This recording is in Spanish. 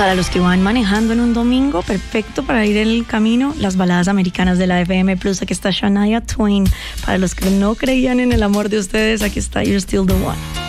Para los que van manejando en un domingo, perfecto para ir en el camino, las baladas americanas de la FM Plus. Aquí está Shania Twain. Para los que no creían en el amor de ustedes, aquí está You're Still the One.